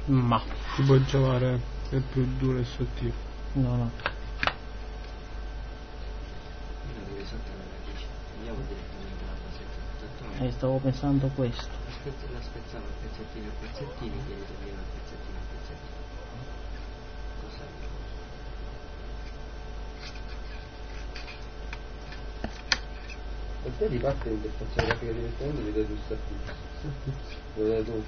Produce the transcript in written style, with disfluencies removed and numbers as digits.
Ma si può giocare, è più duro e sottile. no. Andiamo direttamente alla fasetta. Stavo pensando questo. La spezziamo a pezzettini, che ritogliamo a pezzettini. Cos'è? A te di parte l'interfaccia grafica direttamente mi dai tu Surface. Lo dai tu.